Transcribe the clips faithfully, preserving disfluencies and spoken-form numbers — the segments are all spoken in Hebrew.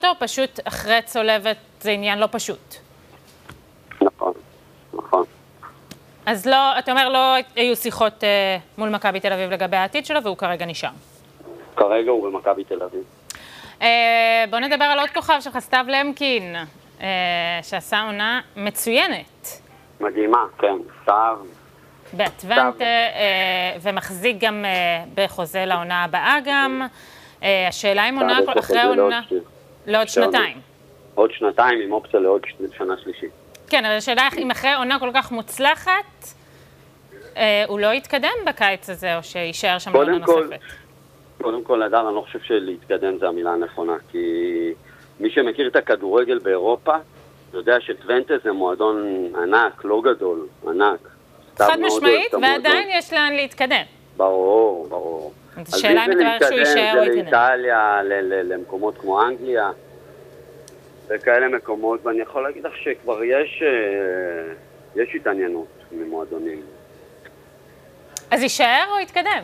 או פשוט אחרי צולבת זה עניין לא פשוט? נכון, נכון. אז לא, אתה אומר, לא היו שיחות אה, מול מכבי תל אביב לגבי העתיד שלו, והוא כרגע נשאר. כרגע הוא במכבי תל אביב. אה, בוא נדבר על עוד כוכב שלך, סתיו למקין, אה, שעשה עונה מצוינת. מדהימה, כן, סתיו. באטוונטה, אה, ומחזיק גם אה, בחוזה לעונה הבאה גם. אה, השאלה אם עונה אחרי העונה... לעוד שנתיים. עוד שנתיים עם אופציה לעוד שנה שלישית. כן, אבל השאלה אם אחרי עונה כל כך מוצלחת, אה, הוא לא יתקדם בקיץ הזה, או שישאר שם עונה נוספת. קודם כל, אדם, אני לא חושב שלהתקדם זה המילה הנכונה, כי מי שמכיר את הכדורגל באירופה, יודע שטוונטה זה מועדון ענק, לא גדול, ענק. חד משמעית, ועדיין יש לאן להתקדם. ברור, ברור. אז השאלה אם אתה אומר שהוא יישאר או יתקדם. לאיטליה, למקומות כמו אנגליה, וכאלה מקומות, ואני יכול להגיד לך שכבר יש, יש התעניינות ממועדונים. אז יישאר או יתקדם?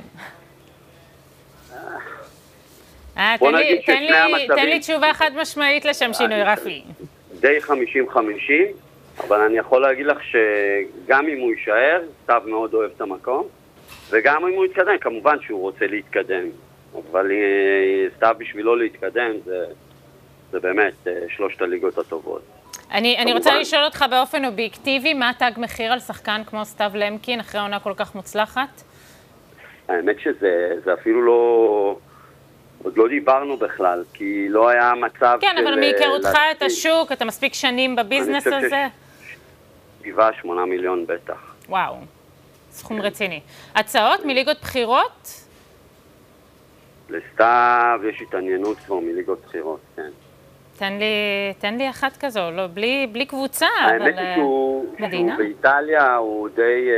תן לי תשובה חד משמעית לשם שינוי, רפי. די חמישים חמישים, אבל אני יכול להגיד לך שגם אם הוא יישאר, סתיו מאוד אוהב את המקום, וגם אם הוא יתקדם, כמובן שהוא רוצה להתקדם. אבל סתיו בשבילו להתקדם, זה, זה באמת שלושת הליגות הטובות. אני, אני רוצה לשאול אותך באופן אובייקטיבי, מה תג מחיר על שחקן כמו סתיו למקין, אחרי עונה כל כך מוצלחת? האמת שזה זה אפילו לא... עוד לא דיברנו בכלל, כי לא היה מצב כן, אבל מהיכרותך את השוק, אתה מספיק שנים בביזנס הזה? שבעה, שמונה מיליון בטח. וואו, סכום רציני. הצעות מליגות בחירות? לסתיו יש התעניינות כבר מליגות בחירות, כן. תן לי, תן לי אחת כזו, לא, בלי, בלי קבוצה, אבל מדינה. האמת שהוא באיטליה הוא די,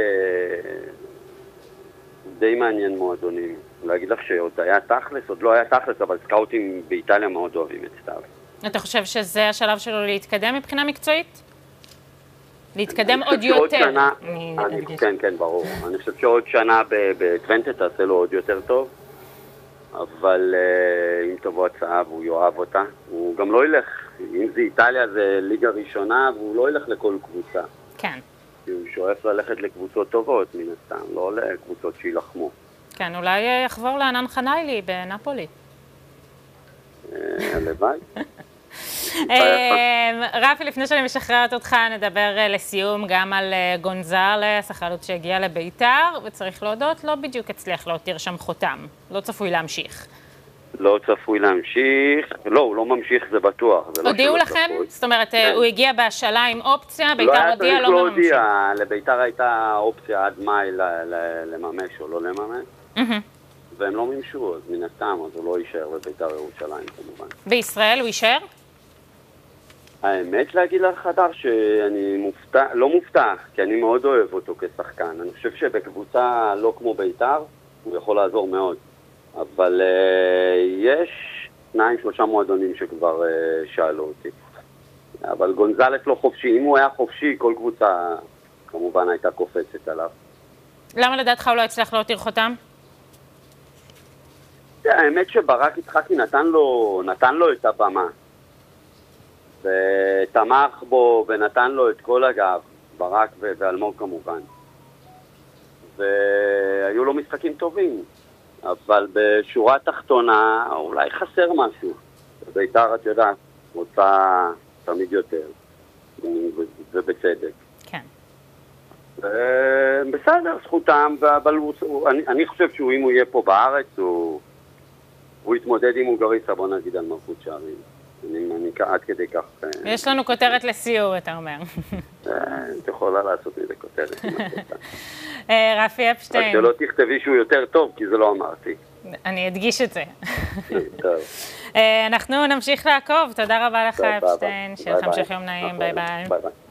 די מעניין מועדונים. להגיד לך שעוד היה תכלס, עוד לא היה תכלס, אבל סקאוטים באיטליה מאוד אוהבים את סתיו. אתה חושב שזה השלב שלו להתקדם מבחינה מקצועית? להתקדם עוד יותר? כן, כן, ברור. אני חושב שעוד שנה בטוונטה תעשה לו עוד יותר טוב, אבל אם תבוא הצעה והוא יאהב אותה, הוא גם לא ילך, אם זה איטליה זה ליגה ראשונה, והוא לא ילך לכל קבוצה. כן. הוא שואף ללכת לקבוצות טובות, מן הסתם, לא לקבוצות שילחמו. כן, אולי יחבור לענן חניילי בנפולי. הלוואי. רפי, לפני שאני משחררת אותך, נדבר לסיום גם על גונזלס, החלוץ שהגיע לביתר, וצריך להודות, לא בדיוק הצליח להותיר שם חותם. לא צפוי להמשיך. לא צפוי להמשיך, לא, הוא לא ממשיך, זה בטוח. הודיעו לכם? זאת אומרת, הוא הגיע בהשאלה עם אופציה, ביתר הודיע, לא ממשיך. לביתר הייתה אופציה עד מאי לממש או לא לממש. והם לא ממשו, אז מן הסתם, אז הוא לא יישאר בביתר ירושלים כמובן. בישראל הוא יישאר? האמת להגיד לך חדר שאני מופתע, לא מופתע, כי אני מאוד אוהב אותו כשחקן. אני חושב שבקבוצה לא כמו ביתר, הוא יכול לעזור מאוד. אבל uh, יש שניים, שלושה מועדונים שכבר uh, שאלו אותי. אבל גונזלס לא חופשי. אם הוא היה חופשי, כל קבוצה כמובן הייתה קופצת עליו. למה לדעתך הוא לא הצליח להותיר חותם? האמת שברק יצחקי נתן לו, נתן לו את הבמה. ותמך בו ונתן לו את כל הגב, ברק ואלמוג כמובן. והיו לו משחקים טובים. אבל בשורה התחתונה אולי חסר משהו. ביתר, את יודעת, רוצה תמיד יותר. ובצדק. כן. בסדר, זכותם, אבל אני, אני חושב שהוא, אם הוא יהיה פה בארץ, הוא, הוא יתמודד עם הונגריסה, בוא נגיד על מלכות שערים. אני, אני עד כדי כך... יש לנו כותרת לסיור, אתה אומר. את יכולה לעשות מזה כותרת. רפי אפשטיין. רק שלא תכתבי שהוא יותר טוב, כי זה לא אמרתי. אני אדגיש את זה. טוב. אנחנו נמשיך לעקוב. תודה רבה לך, אפשטיין. שיהיה לך המשך יום נעים. ביי ביי. ביי ביי.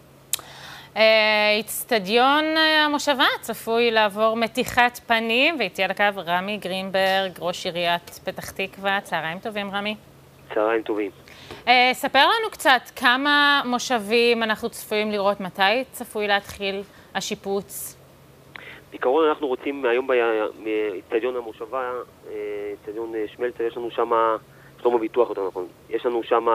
אצטדיון המושבה צפוי לעבור מתיחת פנים, ואיתי על הקו רמי גרינברג, ראש עיריית פתח תקווה. צהריים טובים, רמי. צהריים טובים. ספר לנו קצת כמה מושבים אנחנו צפויים לראות, מתי צפוי להתחיל השיפוץ? בעיקרון אנחנו רוצים היום באצטדיון המושבה, אצטדיון שמלצר, יש לנו שם מחסום הביטוח יותר נכון. יש לנו שם